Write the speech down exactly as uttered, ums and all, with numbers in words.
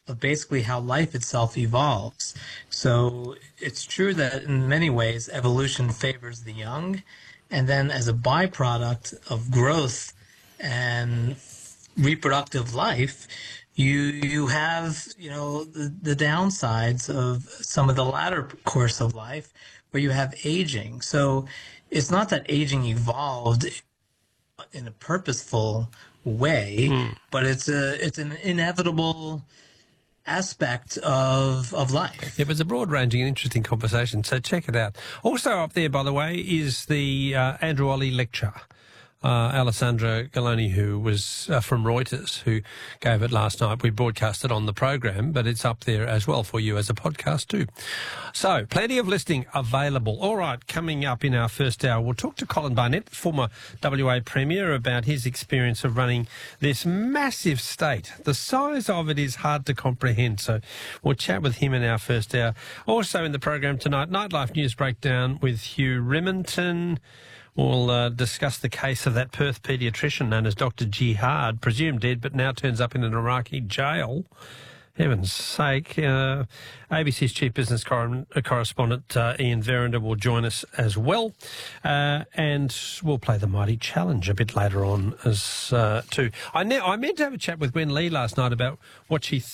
of basically how life itself evolves. So it's true that in many ways evolution favors the young, and then as a byproduct of growth and reproductive life, you you have, you know, the, the downsides of some of the latter course of life where you have aging. So it's not that aging evolved in a purposeful way, Mm. but it's a it's an inevitable aspect of of life. It was a broad-ranging and interesting conversation, so check it out. Also up there, by the way, is the uh, Andrew Olley lecture. Uh, Alessandra Galoni, who was uh, from Reuters, who gave it last night. We broadcast it on the program, but it's up there as well for you as a podcast too. So, plenty of listening available. All right, coming up in our first hour, we'll talk to Colin Barnett, former W A Premier, about his experience of running this massive state. The size of it is hard to comprehend, so we'll chat with him in our first hour. Also in the program tonight, Nightlife News Breakdown with Hugh Riminton. We'll uh, discuss the case of that Perth paediatrician known as Doctor Jihad, presumed dead but now turns up in an Iraqi jail. Heaven's sake. Uh, A B C's chief business cor- correspondent uh, Ian Verinder will join us as well. Uh, and we'll play the Mighty Challenge a bit later on as uh, too. I, ne- I meant to have a chat with Gwen Lee last night about what she